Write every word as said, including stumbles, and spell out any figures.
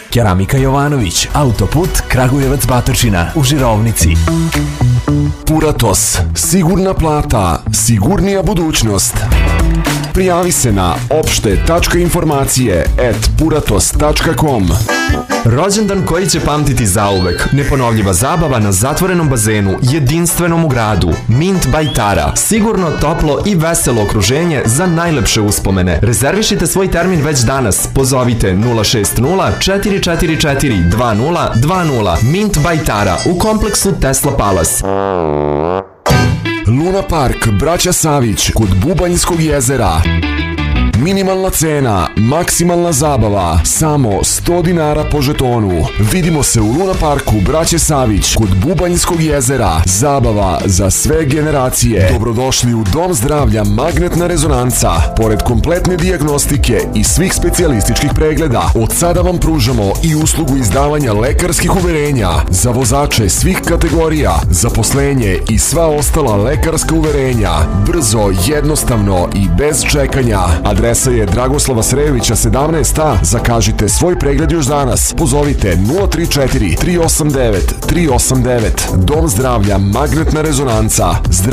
Keramika Jovanović, autoput Kragujevac Batočina u Žirovnici. Puratos, sigurna plata, sigurnija budućnost. Prijavi se na opšte tačka informacije at puratos tačka com. Rođendan koji će pamtiti zauvek. Neponovljiva zabava na zatvorenom bazenu, jedinstvenom u gradu. Mint by Tara. Sigurno, toplo i veselo okruženje za najlepše uspomene. Rezervišite svoj termin već danas. Pozovite nula šest nula četiri četiri četiri dva nula dva nula. Mint by Tara u kompleksu Tesla Palace. Luna Park, braća Savić, kod Bubanjskog jezera. Minimalna cena, maksimalna zabava, samo sto dinara po žetonu. Vidimo se u Luna Parku, braće Savić, kod Bubanjskog jezera. Zabava za sve generacije. Dobrodošli u Dom zdravlja Magnetna rezonanca. Pored kompletne dijagnostike i svih specijalističkih pregleda, od sada vam pružamo i uslugu izdavanja lekarskih uverenja za vozače svih kategorija, zaposlenje i sva ostala lekarska uverenja. Brzo, jednostavno i bez čekanja. Adresa je Dragoslava Srejovića sedamnaest A. Zakažite svoj pregled još danas. Pozovite nula tri četiri tri osam devet tri osam devet. Dom zdravlja Magnetna rezonanca.